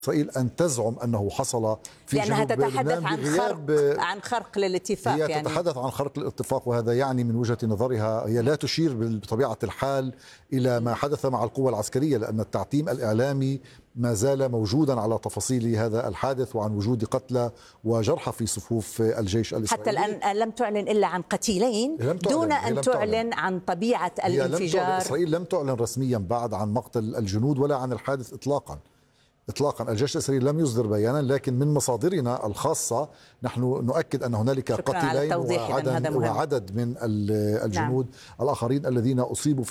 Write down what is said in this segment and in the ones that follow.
إسرائيل أن تزعم أنه حصل في لأنها جنوب تتحدث لبنان عن خرق للاتفاق. هي تتحدث عن خرق الاتفاق، وهذا يعني من وجهة نظرها هي لا تشير بطبيعة الحال إلى ما حدث مع القوى العسكرية، لأن التعتيم الإعلامي ما زال موجودا على تفاصيل هذا الحادث وعن وجود قتلى وجرحى في صفوف الجيش الإسرائيلي. حتى الآن لم تعلن إلا عن قتيلين دون أن تعلن عن طبيعة الانفجار. إسرائيل لم تعلن رسميا بعد عن مقتل الجنود ولا عن الحادث إطلاقا. الجيش الإسرائيلي لم يصدر بيانا، لكن من مصادرنا الخاصة نحن نؤكد أن هنالك قتيلين وعدد من الجنود الآخرين الذين أصيبوا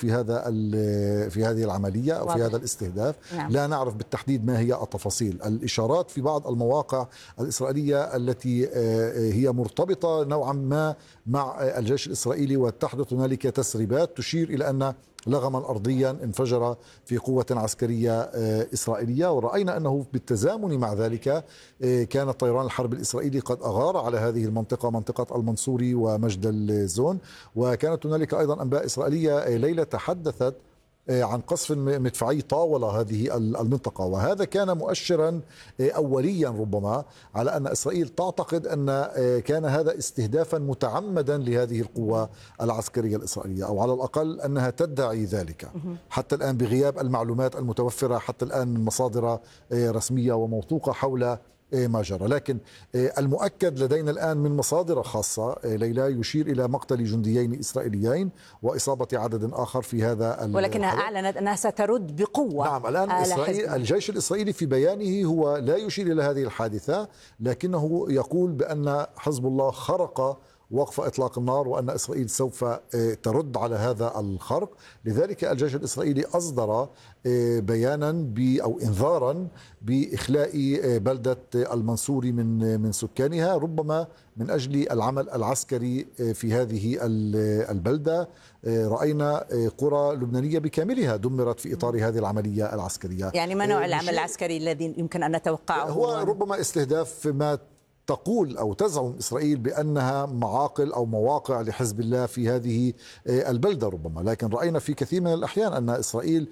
في هذه العملية أو في هذا الاستهداف. لا نعرف بالتحديد ما هي التفاصيل. الإشارات في بعض المواقع الإسرائيلية التي هي مرتبطة نوعا ما مع الجيش الإسرائيلي، وتحدث هنالك تسريبات تشير إلى أن لغما أرضيا انفجر في قوة عسكرية إسرائيلية، ورأينا أنه بالتزامن مع ذلك كان طيران الحرب الإسرائيلي قد أغار على هذه المنطقة، منطقة المنصوري ومجد الزون، وكانت هنالك أيضا أنباء إسرائيلية ليلة تحدثت عن قصف مدفعي طاولة هذه المنطقة، وهذا كان مؤشرا أوليا ربما على أن إسرائيل تعتقد أن كان هذا استهدافا متعمدا لهذه القوة العسكرية الإسرائيلية، أو على الأقل أنها تدعي ذلك حتى الآن بغياب المعلومات المتوفرة حتى الآن من مصادر رسمية وموثوقة حول ما جرى. لكن المؤكد لدينا الآن من مصادر خاصة ليلى يشير إلى مقتل جنديين إسرائيليين وإصابة عدد آخر في هذا، ولكنها أعلنت أنها سترد بقوة. نعم، الآن الجيش الإسرائيلي في بيانه هو لا يشير إلى هذه الحادثة، لكنه يقول بأن حزب الله خرق وقف إطلاق النار وأن إسرائيل سوف ترد على هذا الخرق. لذلك الجيش الإسرائيلي أصدر بيانا أو إنذارا بإخلاء بلدة المنصوري من سكانها، ربما من أجل العمل العسكري في هذه البلدة. رأينا قرى لبنانية بكاملها دمرت في إطار هذه العملية العسكرية. يعني ما نوع العمل العسكري الذي يمكن أن نتوقعه؟ هو ربما استهداف ما تقول أو تزعم إسرائيل بأنها معاقل أو مواقع لحزب الله في هذه البلدة ربما، لكن رأينا في كثير من الأحيان أن إسرائيل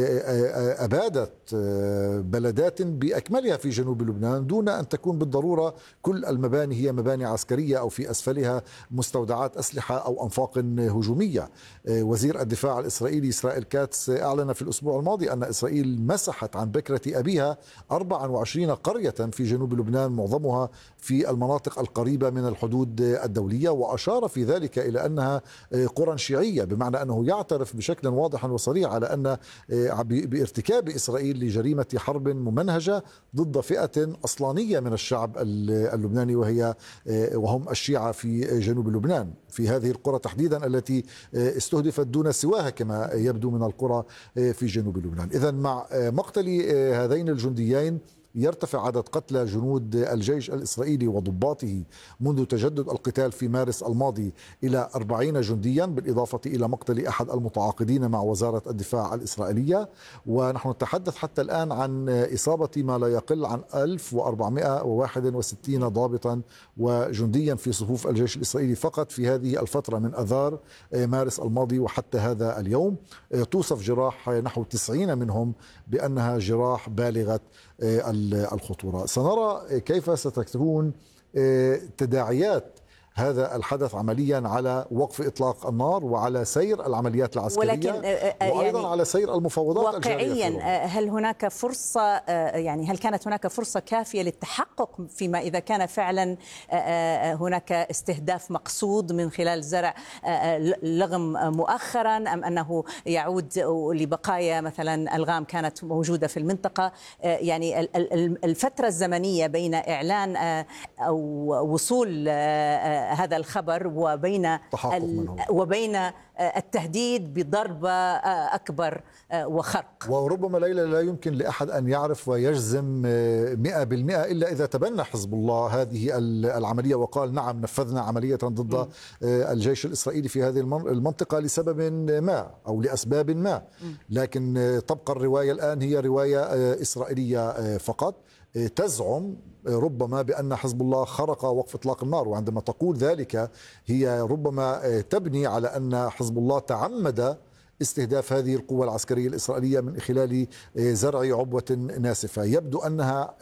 أبادت بلدات بأكملها في جنوب لبنان دون أن تكون بالضرورة كل المباني هي مباني عسكرية أو في أسفلها مستودعات أسلحة أو أنفاق هجومية. وزير الدفاع الإسرائيلي إسرائيل كاتس أعلن في الأسبوع الماضي أن إسرائيل مسحت عن بكرة أبيها 24 قرية في جنوب لبنان، معظمها في المناطق القريبة من الحدود الدولية، وأشار في ذلك إلى أنها قرى شيعية، بمعنى أنه يعترف بشكل واضح وصريح على أن بارتكاب إسرائيل لجريمة حرب ممنهجة ضد فئة أصلانية من الشعب اللبناني وهم الشيعة في جنوب لبنان، في هذه القرى تحديدا التي استهدفت دون سواها كما يبدو من القرى في جنوب لبنان. إذن مع مقتل هذين الجنديين يرتفع عدد قتلى جنود الجيش الإسرائيلي وضباطه منذ تجدد القتال في مارس الماضي إلى 40 جنديا، بالإضافة إلى مقتل أحد المتعاقدين مع وزارة الدفاع الإسرائيلية. ونحن نتحدث حتى الآن عن إصابة ما لا يقل عن 1461 ضابطا وجنديا في صفوف الجيش الإسرائيلي فقط في هذه الفترة من أذار مارس الماضي وحتى هذا اليوم. توصف جراح نحو 90 منهم بأنها جراح بالغة الخطورة. سنرى كيف ستكون تداعيات هذا الحدث عمليا على وقف إطلاق النار وعلى سير العمليات العسكرية، ولكن وأيضا يعني على سير المفاوضات واقعيا. هل هناك فرصة، يعني هل كانت هناك فرصة كافية للتحقق فيما إذا كان فعلا هناك استهداف مقصود من خلال زرع لغم مؤخرا، أم أنه يعود لبقايا مثلا ألغام كانت موجودة في المنطقة؟ يعني الفترة الزمنية بين إعلان أو وصول هذا الخبر وبين التهديد بضربة أكبر وخرق. وربما ليلى لا يمكن لأحد أن يعرف ويجزم 100% إلا إذا تبنى حزب الله هذه العملية وقال نعم نفذنا عملية ضد الجيش الإسرائيلي في هذه المنطقة لسبب ما أو لأسباب ما، لكن تبقى الرواية الآن هي رواية إسرائيلية فقط تزعم ربما بأن حزب الله خرق وقف إطلاق النار، وعندما تقول ذلك هي ربما تبني على أن حزب الله تعمد استهداف هذه القوة العسكرية الإسرائيلية من خلال زرع عبوة ناسفة. يبدو أنها